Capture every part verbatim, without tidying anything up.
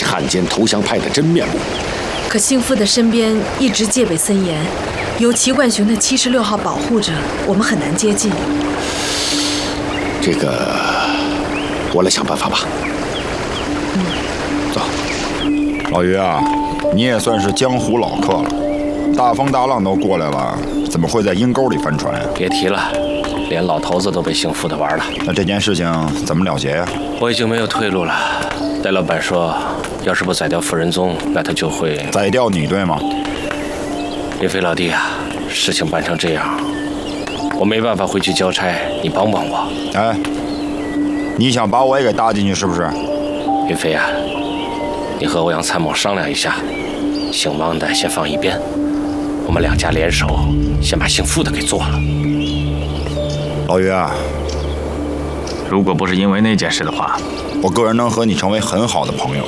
汉奸投降派的真面目。 可幸父的身边一直戒备森严，由齐冠雄的七十六号保护着，我们很难接近。 这个，我来想办法吧。 嗯， 走。 老于啊，你也算是江湖老客了，大风大浪都过来了，怎么会在阴沟里翻船呀？ 别提了，连老头子都被姓傅的玩了。 那这件事情怎么了结呀？ 我已经没有退路了。戴老板说，要是不宰掉傅仁宗，那他就会宰掉你，对吗？ 岳飞老弟啊，事情办成这样，我没办法回去交差，你帮帮我。 哎，你想把我也给搭进去是不是？ 岳飞啊，你和欧阳参谋商量一下，姓汪的先放一边，我们两家联手，先把姓傅的给做了。 老于啊， 如果不是因为那件事的话， 我个人能和你成为很好的朋友。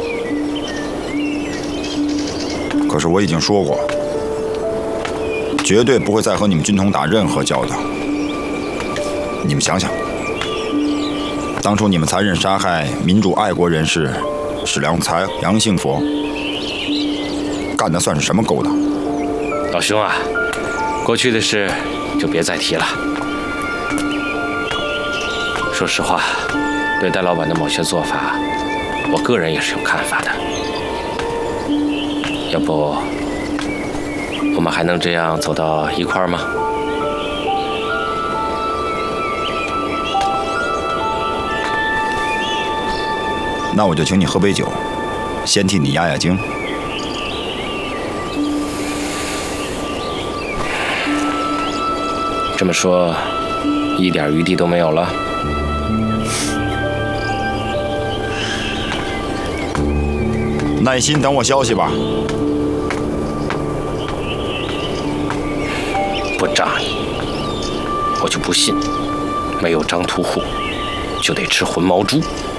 可是我已经说过，绝对不会再和你们军统打任何交道。你们想想，当初你们残忍杀害民主爱国人士史良才、杨幸佛，干的算是什么勾当？ 老兄啊，过去的事就别再提了。说实话，对戴老板的某些做法，我个人也是有看法的。要不，我们还能这样走到一块儿吗？ 那我就请你喝杯酒，先替你压压惊。 这么说，一点余地都没有了。 耐心等我消息吧。 不炸你，我就不信，没有张屠户，就得吃浑毛猪。